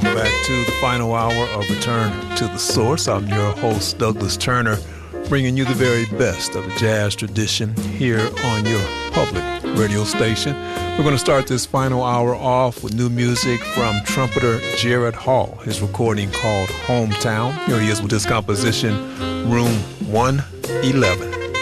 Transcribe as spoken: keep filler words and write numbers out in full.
welcome back to the final hour of Return to the Source. I'm your host, Douglas Turner, bringing you the very best of the jazz tradition here on your public radio station. We're going to start this final hour off with new music from trumpeter Jared Hall, his recording called Hometown. Here he is with his composition, Room one eleven.